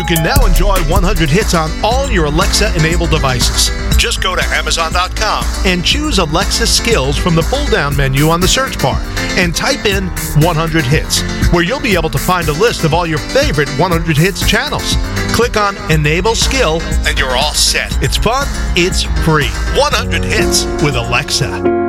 You can now enjoy 100 hits on all your Alexa-enabled devices. Just go to Amazon.com and choose Alexa Skills from the pull-down menu on the search bar and type in 100 hits, where you'll be able to find a list of all your favorite 100 hits channels. Click on Enable Skill and you're all set. It's fun, it's free. 100 hits with Alexa.